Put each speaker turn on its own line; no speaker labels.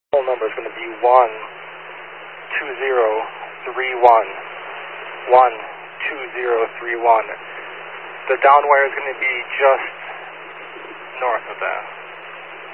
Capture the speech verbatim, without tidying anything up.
Phone number is going to be one two zero three one. one two zero three one. The down wire is going to be just north of that.